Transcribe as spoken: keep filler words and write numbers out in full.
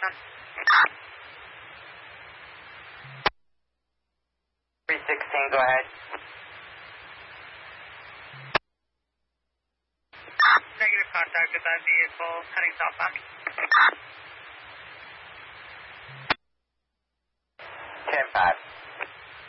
southbound. three sixteen, go ahead. Negative contact with that vehicle, heading southbound.